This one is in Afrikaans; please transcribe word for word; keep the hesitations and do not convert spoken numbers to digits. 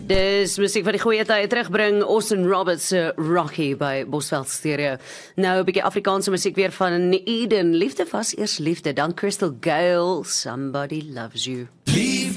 Dis musiek wat die goeie tyd terugbring, Austin Roberts se Rocky by Bosveld Stereo. Nou 'n bietjie Afrikaanse musiek weer van Eden, Liefde was eers liefde, dan Crystal Gale, Somebody Loves You.